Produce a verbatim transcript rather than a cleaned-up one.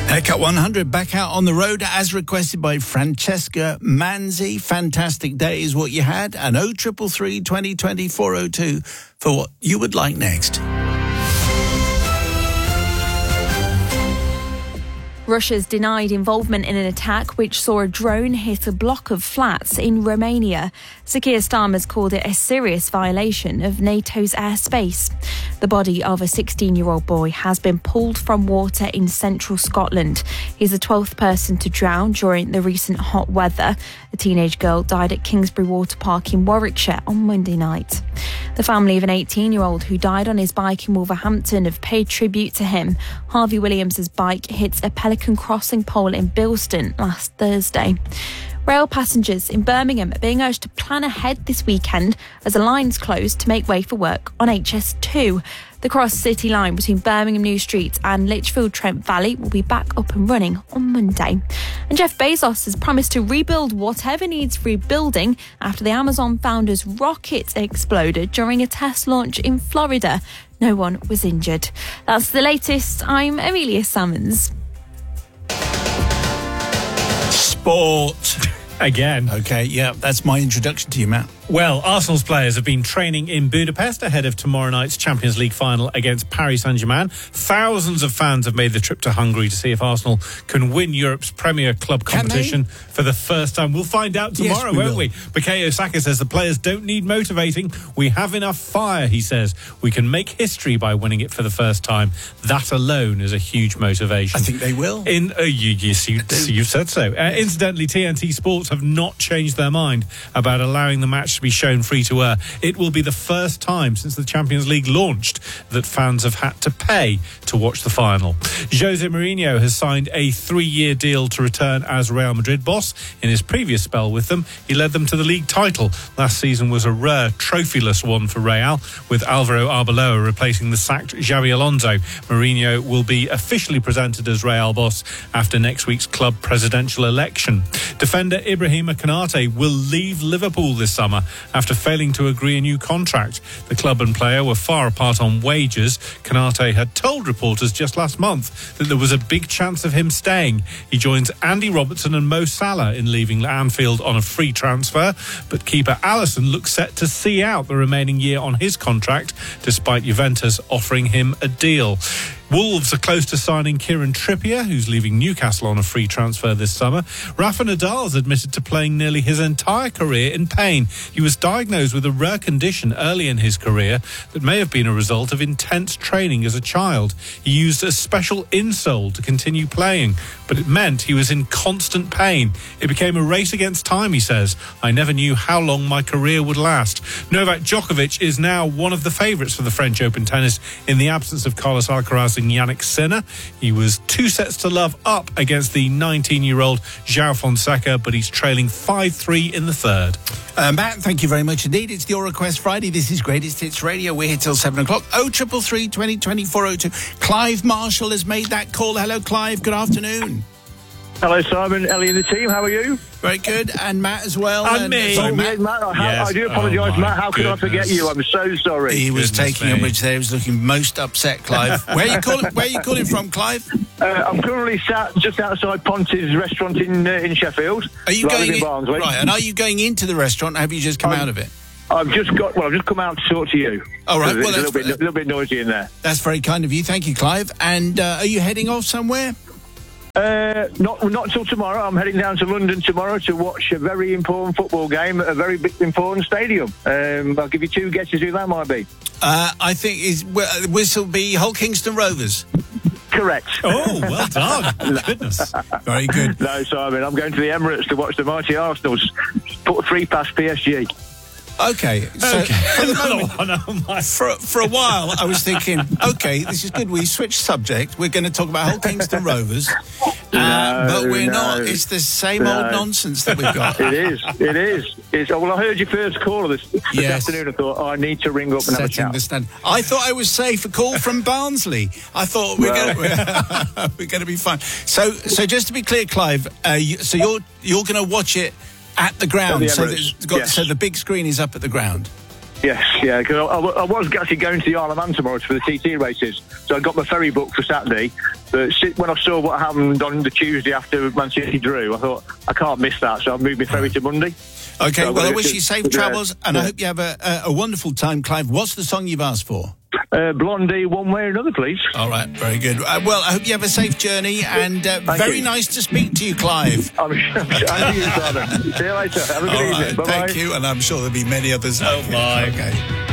Haircut one hundred back out on the road as requested by Francesca Manzi. Fantastic day is what you had. And oh triple three, twenty twenty, four oh two for what you would like next. Russia's denied involvement in an attack which saw a drone hit a block of flats in Romania. Sir Keir Starmer's called it a serious violation of NATO's airspace. The body of a sixteen-year-old boy has been pulled from water in central Scotland. He's the twelfth person to drown during the recent hot weather. A teenage girl died at Kingsbury Water Park in Warwickshire on Monday night. The family of an eighteen-year-old who died on his bike in Wolverhampton have paid tribute to him. Harvey Williams' bike hits a Pelican Crossing pole in Bilston last Thursday. Rail passengers in Birmingham are being urged to plan ahead this weekend as a line's closed to make way for work on H S two. The cross-city line between Birmingham New Street and Lichfield Trent Valley will be back up and running on Monday. And Jeff Bezos has promised to rebuild whatever needs rebuilding after the Amazon founder's rocket exploded during a test launch in Florida. No one was injured. That's the latest. I'm Amelia Salmons. Sport. Again. Okay, yeah, that's my introduction to you, Matt. Well, Arsenal's players have been training in Budapest ahead of tomorrow night's Champions League final against Paris Saint-Germain. Thousands of fans have made the trip to Hungary to see if Arsenal can win Europe's premier club competition for the first time. We'll find out tomorrow, yes, we won't will. we? Bukayo Saka says the players don't need motivating. We have enough fire, he says. We can make history by winning it for the first time. That alone is a huge motivation. I think they will. In uh, you, yes, you, you've said so. Uh, incidentally, T N T Sports have not changed their mind about allowing the match to be shown free to air. It will be the first time since the Champions League launched that fans have had to pay to watch the final. Jose Mourinho has signed a three-year deal to return as Real Madrid boss. In his previous spell with them, he led them to the league title. Last season was a rare, trophyless one for Real, with Alvaro Arbeloa replacing the sacked Xabi Alonso. Mourinho will be officially presented as Real boss after next week's club presidential election. Defender Ibrahima Konate will leave Liverpool this summer after failing to agree a new contract. The club and player were far apart on wages. Konate had told reporters just last month that there was a big chance of him staying. He joins Andy Robertson and Mo Salah in leaving Anfield on a free transfer, but keeper Alisson looks set to see out the remaining year on his contract, despite Juventus offering him a deal. Wolves are close to signing Kieran Trippier, who's leaving Newcastle on a free transfer this summer. Rafa Nadal's admitted to playing nearly his entire career in pain. He was diagnosed with a rare condition early in his career that may have been a result of intense training as a child. He used a special insole to continue playing, but it meant he was in constant pain. It became a race against time, he says. I never knew how long my career would last. Novak Djokovic is now one of the favourites for the French Open tennis in the absence of Carlos Alcaraz and Yannick Sinner. He was two sets to love up against the nineteen-year-old João Fonseca, but he's trailing five three in the third. Uh, Matt, thank you very much indeed. It's Your Request Friday. This is Greatest Hits Radio. We're here till seven o'clock. oh triple three, twenty twenty, four oh two. Clive Marshall has made that call. Hello, Clive. Good afternoon. Hello, Simon, Ellie and the team. How are you? Very good. And Matt as well. And, and me. Sorry, Oh, Matt. Matt, I, Yes. I do apologise, Oh, Matt. How could I goodness. forget you? I'm so sorry. He was Goodness taking me. umbrage there. He was looking most upset, Clive. Where are you calling, where are you calling from, Clive? Uh, I'm currently sat just outside Ponty's restaurant in uh, in Sheffield. Are you Right, I live going in in, Barnsley. right, and are you going into the restaurant, or have you just come Um, out of it? I've just got. Well, I've just come out to talk to you. All right, So well, it's a that's- little bit, little bit noisy in there. That's very kind of you. Thank you, Clive. And uh, are you heading off somewhere? Uh, not not until tomorrow. I'm heading down to London tomorrow to watch a very important football game at a very big, important stadium. Um, I'll give you two guesses who that might be. Uh, I think is uh, this will be Hull Kingston Rovers. Correct. Oh, well done. Goodness. Very good. No, Simon. I'm going to the Emirates to watch the mighty Arsenal put three past P S G. Okay, so Okay. for the Another moment, one. Oh, my. for, for a while, I was thinking, okay, this is good. We switched subject. We're going to talk about Hull Kingston Rovers, uh, No, but we're no. not. It's the same No. old nonsense that we've got. It is. It is. It's, well, I heard your first call this, this Yes. afternoon. I thought, oh, I need to ring up and have a Setting chat. the stand. I thought I was safe. A call from Barnsley. I thought we're Well. going to we're going to be fine. So, so just to be clear, Clive, uh, you, so you're you're going to watch it at the ground. At the so, Emirates, that it's got, yes. so the big screen is up at the ground. Yes, yeah, because I, I, I was actually going to the Isle of Man tomorrow for the T T races, so I got my ferry booked for Saturday. But when I saw what happened on the Tuesday after Man City drew, I thought, I can't miss that, so I've moved my ferry to Monday. OK, so well, I wish to, you safe yeah, travels, and yeah. I hope you have a, a, a wonderful time, Clive. What's the song you've asked for? Uh, Blondie, One Way or Another, please. All right, very good. Uh, well, I hope you have a safe journey, and uh, very you. nice to speak to you, Clive. I'm sure. I'm you, Simon. See you later. Have a good All evening. right, Bye-bye. thank you, and I'm sure there'll be many others. Oh, bye. Okay.